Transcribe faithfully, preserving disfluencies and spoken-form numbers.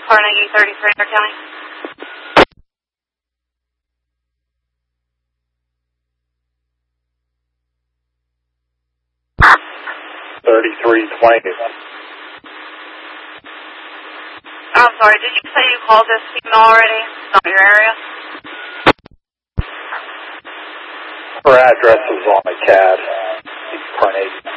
Carnegie thirty-three, Air County. thirty-three twenty. I'm sorry, did you say you called this female already? It's not your area? Her address is on the C A D. Carnegie.